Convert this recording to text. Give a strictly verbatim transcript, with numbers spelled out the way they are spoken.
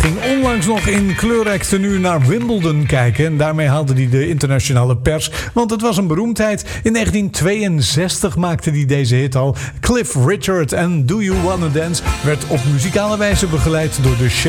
Ging onlangs nog in kleurrijk tenue naar Wimbledon kijken. En daarmee haalde hij de internationale pers. Want het was een beroemdheid. In negentien tweeënzestig maakte hij deze hit al. Cliff Richard en Do You Wanna Dance werd op muzikale wijze begeleid door de